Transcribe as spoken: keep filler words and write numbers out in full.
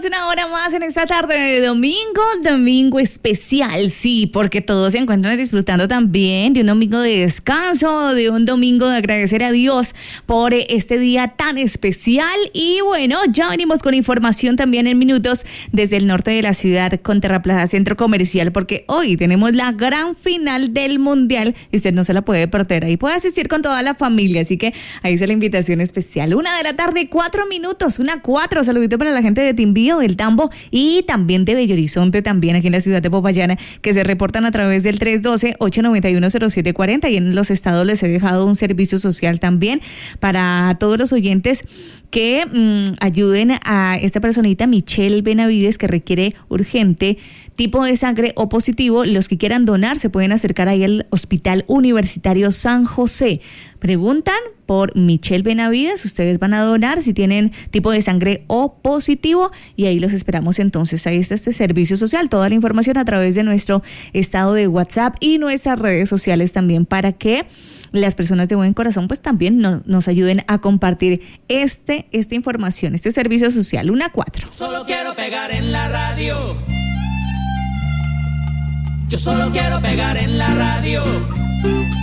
una hora más en esta tarde de domingo, domingo especial, sí, porque todos se encuentran disfrutando también de un domingo de descanso, de un domingo de agradecer a Dios por este día tan especial. Y bueno, ya venimos con información también en minutos desde el norte de la ciudad con Terraplaza Centro Comercial, porque hoy tenemos la gran final del Mundial y usted no se la puede perder. Ahí puede asistir con toda la familia, así que ahí está la invitación especial. Una de la tarde, cuatro minutos, una cuatro. Saludito para la gente de Timbío, del Tambo y también de Bello Horizonte, también aquí en la ciudad de Popayán, que se reportan a través del tres uno dos, ocho nueve uno, cero siete cuatro cero, y en los estados les he dejado un servicio social también para todos los oyentes que mmm, ayuden a esta personita, Michelle Benavides, que requiere urgente tipo de sangre O positivo. Los que quieran donar se pueden acercar ahí al Hospital Universitario San José. Preguntan por Michelle Benavides, ustedes van a donar si tienen tipo de sangre O positivo y ahí los esperamos entonces. Ahí está este servicio social, toda la información a través de nuestro estado de WhatsApp y nuestras redes sociales también, para que las personas de buen corazón pues también no, nos ayuden a compartir este, esta información, este servicio social. Una cuatro. Solo quiero pegar en la radio. Yo solo quiero pegar en la radio.